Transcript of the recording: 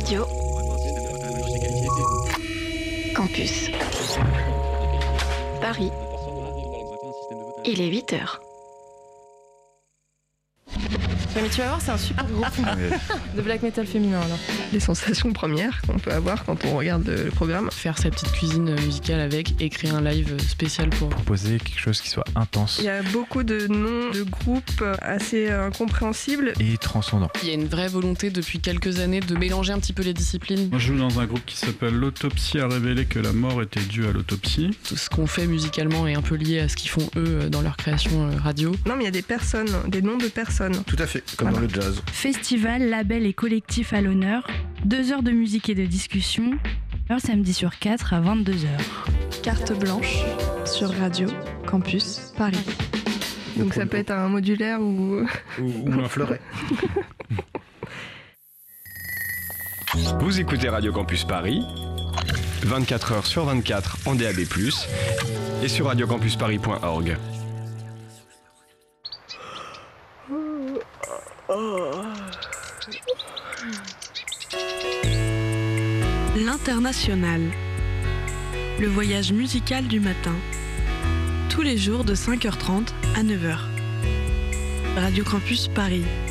Radio Campus Paris. Il est 8h. Mais tu vas voir, c'est un super groupe de black metal féminin alors. Les sensations premières qu'on peut avoir quand on regarde le programme. Faire sa petite cuisine musicale avec et créer un live spécial pour proposer quelque chose qui soit intense. Il y a beaucoup de noms de groupes assez incompréhensibles Et transcendant. Il y a une vraie volonté depuis quelques années de mélanger un petit peu les disciplines. Moi, je joue dans un groupe qui s'appelle L'autopsie a révélé que la mort était due à l'autopsie. Tout ce qu'on fait musicalement est un peu lié à ce qu'ils font eux dans leur création radio. Non, mais il y a des personnes, des noms de personnes. Tout à fait, comme dans le jazz. Festival, label et collectif à l'honneur. 2 heures de musique et de discussion. Samedi sur 4 à 22h. Carte blanche sur Radio Campus Paris. Donc ça peut être un modulaire ou un fleuret. Vous écoutez Radio Campus Paris, 24h sur 24 en DAB+, et sur radiocampusparis.org. L'International. Le voyage musical du matin. Tous les jours de 5h30 à 9h. Radio Campus Paris.